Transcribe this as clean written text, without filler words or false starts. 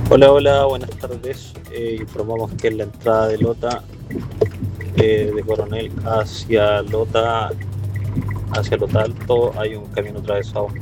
Hola, hola, buenas tardes. Informamos que en la entrada de Lota, de Coronel hacia Lota Alto, hay un camión atravesado.